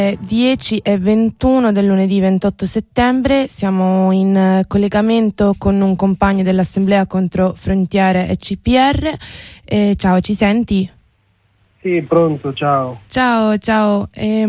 10:21 del lunedì 28 settembre, siamo in collegamento con un compagno dell'Assemblea contro Frontiere e CPR. Ciao, ci senti? Sì, pronto, ciao. Ciao.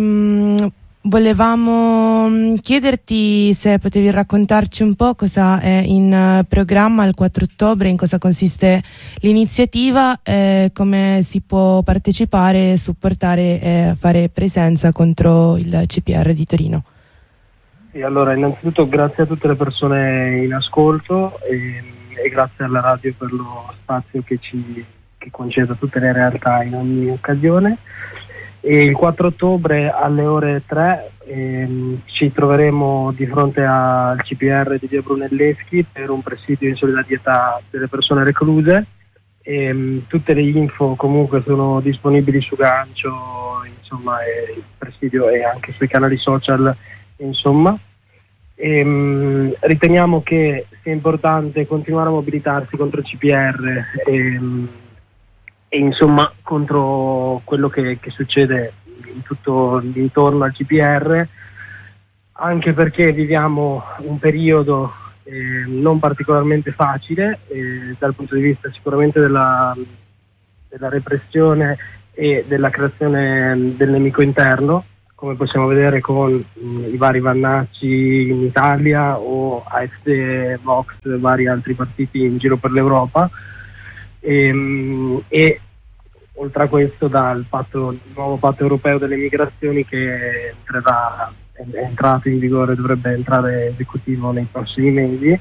Volevamo chiederti se potevi raccontarci un po' cosa è in programma il 4 ottobre, in cosa consiste l'iniziativa, come si può partecipare, supportare e fare presenza contro il CPR di Torino. Sì, allora innanzitutto grazie a tutte le persone in ascolto e grazie alla radio per lo spazio che concede a tutte le realtà in ogni occasione. E il 4 ottobre alle ore 3 ci troveremo di fronte al CPR di via Brunelleschi per un presidio in solidarietà delle persone recluse. Tutte le info comunque sono disponibili su Gancio, insomma, il presidio e anche sui canali social, insomma. Riteniamo che sia importante continuare a mobilitarsi contro il CPR e insomma contro quello che succede in tutto l'intorno al CPR, anche perché viviamo un periodo non particolarmente facile dal punto di vista sicuramente della repressione e della creazione del nemico interno, come possiamo vedere con i vari Vannacci in Italia o AfD, Vox e vari altri partiti in giro per l'Europa. E oltre a questo dal nuovo patto europeo delle migrazioni che è entrato in vigore, dovrebbe entrare esecutivo nei prossimi mesi.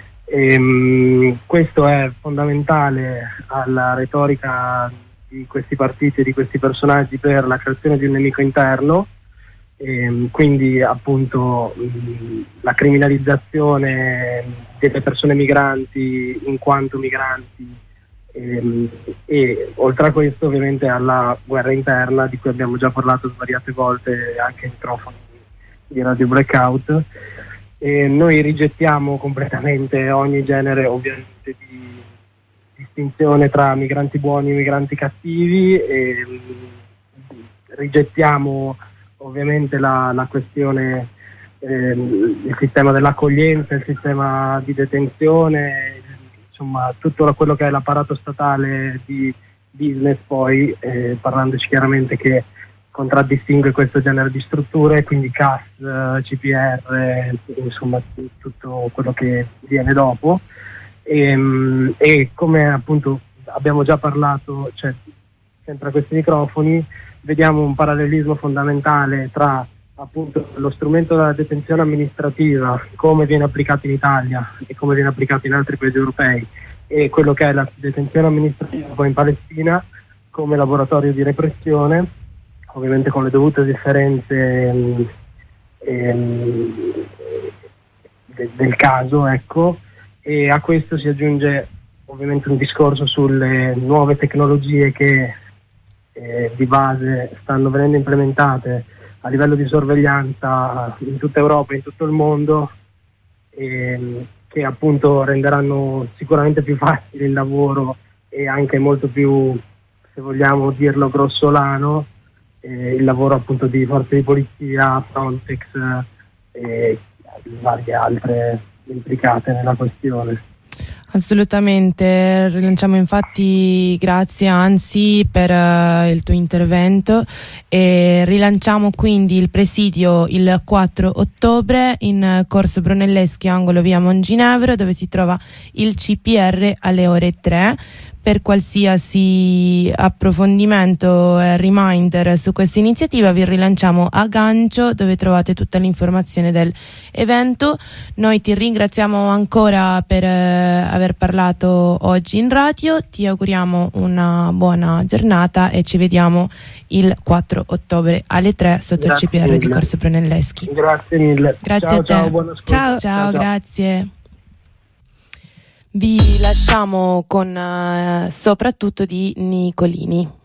Questo è fondamentale alla retorica di questi partiti e di questi personaggi per la creazione di un nemico interno, quindi appunto la criminalizzazione delle persone migranti in quanto migranti. E oltre a questo ovviamente alla guerra interna di cui abbiamo già parlato svariate volte anche ai microfoni di Radio Blackout. Noi rigettiamo completamente ogni genere ovviamente di distinzione tra migranti buoni e migranti cattivi, rigettiamo ovviamente la questione, il sistema dell'accoglienza, il sistema di detenzione, insomma tutto quello che è l'apparato statale di business, poi parlandoci chiaramente che contraddistingue questo genere di strutture, quindi CAS, CPR, insomma tutto quello che viene dopo, e come appunto abbiamo già parlato, cioè sempre a questi microfoni, vediamo un parallelismo fondamentale tra appunto lo strumento della detenzione amministrativa, come viene applicato in Italia e come viene applicato in altri paesi europei, e quello che è la detenzione amministrativa poi in Palestina come laboratorio di repressione, ovviamente con le dovute differenze del caso, ecco. E a questo si aggiunge ovviamente un discorso sulle nuove tecnologie che di base stanno venendo implementate a livello di sorveglianza in tutta Europa e in tutto il mondo, che appunto renderanno sicuramente più facile il lavoro e anche molto più, se vogliamo dirlo grossolano, il lavoro appunto di forze di polizia, Frontex e varie altre implicate nella questione. Assolutamente, rilanciamo infatti, grazie anzi per il tuo intervento, e rilanciamo quindi il presidio il 4 ottobre in Corso Brunelleschi, angolo via Monginevro, dove si trova il CPR alle ore 3. Per qualsiasi approfondimento e reminder su questa iniziativa vi rilanciamo a Gancio, dove trovate tutta l'informazione dell'evento. Noi ti ringraziamo ancora per aver parlato oggi in radio, ti auguriamo una buona giornata e ci vediamo il 4 ottobre alle 3 sotto il CPR mille. Di Corso Brunelleschi. Grazie mille. Grazie ciao, a te. Ciao, buon ascolto. Ciao, grazie. Vi lasciamo con soprattutto di Nicolini.